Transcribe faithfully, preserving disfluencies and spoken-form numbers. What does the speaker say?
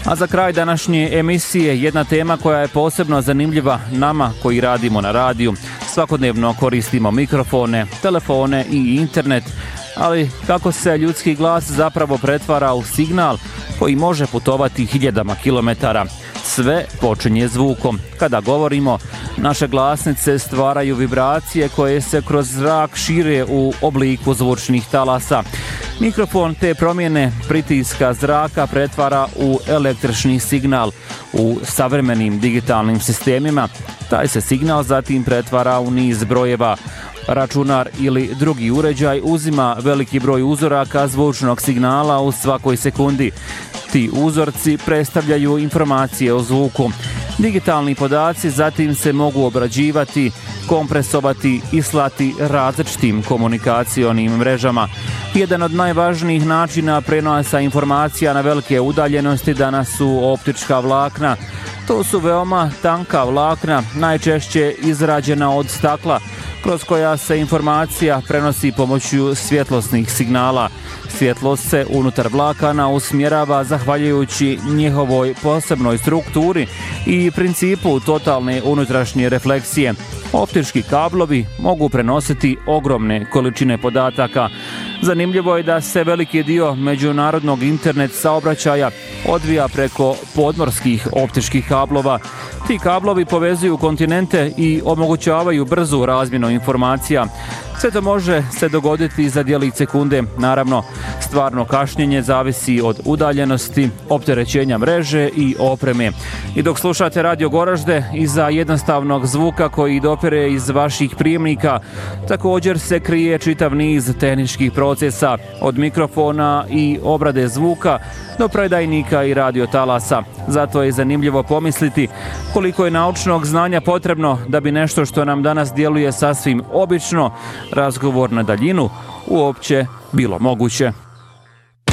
A za kraj današnje emisije jedna tema koja je posebno zanimljiva nama koji radimo na radiju. Svakodnevno koristimo mikrofone, telefone i internet, ali kako se ljudski glas zapravo pretvara u signal koji može putovati hiljadama kilometara. Sve počinje zvukom. Kada govorimo, naše glasnice stvaraju vibracije koje se kroz zrak šire u obliku zvučnih talasa. Mikrofon te promjene pritiska zraka pretvara u električni signal. U savremenim digitalnim sistemima taj se signal zatim pretvara u niz brojeva. Računar ili drugi uređaj uzima veliki broj uzoraka zvučnog signala u svakoj sekundi. Ti uzorci predstavljaju informacije o zvuku. Digitalni podaci zatim se mogu obrađivati, kompresovati i slati različitim komunikacionim mrežama. Jedan od najvažnijih načina prenosa informacija na velike udaljenosti danas su optička vlakna. To su veoma tanka vlakna, najčešće izrađena od stakla, kroz koja se informacija prenosi pomoću svjetlosnih signala. Svjetlost se unutar vlakana usmjerava zahvaljujući njihovoj posebnoj strukturi i principu totalne unutrašnje refleksije. Optički kablovi mogu prenositi ogromne količine podataka. Zanimljivo je da se veliki dio međunarodnog internet saobraćaja odvija preko podmorskih optičkih kablova. Ti kablovi povezuju kontinente i omogućavaju brzu razmjenu informacija. Sve to može se dogoditi za djelić sekunde. Naravno, stvarno kašnjenje zavisi od udaljenosti, opterećenja mreže i opreme. I dok slušate Radio Goražde, iza jednostavnog zvuka koji dopire iz vaših prijemnika, također se krije čitav niz tehničkih procesa, od mikrofona i obrade zvuka do predajnika i radiotalasa. Zato je zanimljivo pomisliti koliko je naučnog znanja potrebno da bi nešto što nam danas djeluje sasvim obično, razgovor na daljinu, uopće bilo moguće.